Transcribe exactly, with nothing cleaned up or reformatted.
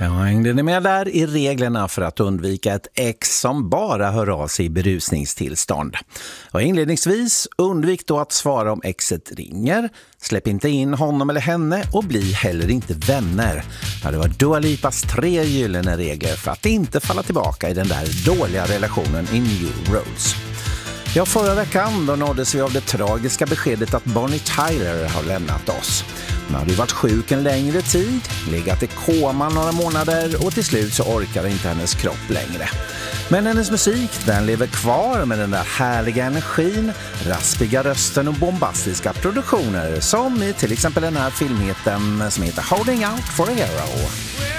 Ja, hängde ni med där i reglerna för att undvika ett ex som bara hör av sig i berusningstillstånd? Och inledningsvis, undvik då att svara om exet ringer, släpp inte in honom eller henne och bli heller inte vänner. Ja, det var Dua Lipas tre gyllene regler för att inte falla tillbaka i den där dåliga relationen i New Roads. Ja, förra veckan då nåddes vi av det tragiska beskedet att Bonnie Tyler har lämnat oss. Hon hade ju varit sjuk en längre tid, legat i koma några månader och till slut så orkar inte hennes kropp längre. Men hennes musik, den lever kvar med den där härliga energin, raspiga rösten och bombastiska produktioner som i till exempel den här filmheten som heter Holding Out for a Hero.